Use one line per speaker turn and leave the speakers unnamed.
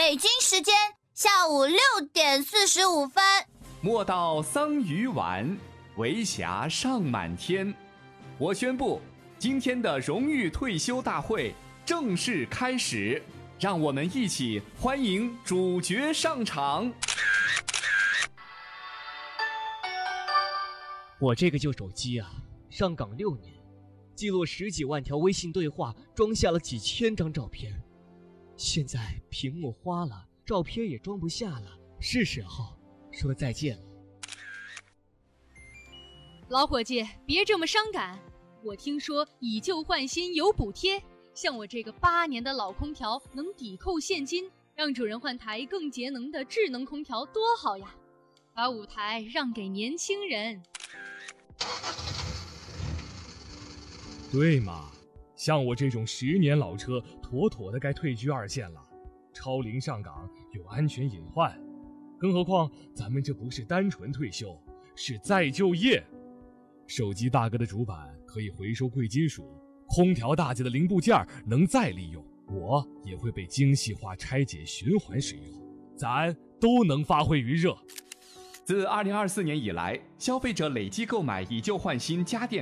北京时间下午6点45分。
莫道桑榆晚，为霞尚满天。我宣布，今天的荣誉退休大会正式开始，让我们一起欢迎主角上场。
我这个旧手机啊，上岗6年，记录10几万条微信对话，装下了几千张照片。现在屏幕花了，照片也装不下了，是时候说再见了。
老伙计，别这么伤感。我听说以旧换新有补贴，像我这个8年的老空调能抵扣现金，让主人换台更节能的智能空调多好呀！把舞台让给年轻人。
对嘛，像我这种10年老车，妥妥的该退居2线了。超龄上岗有安全隐患，更何况咱们这不是单纯退休，是再就业。手机大哥的主板可以回收贵金属，空调大姐的零部件能再利用，我也会被精细化拆解循环使用，咱都能发挥余热。
自2024年以来，消费者累计购买以旧换新家电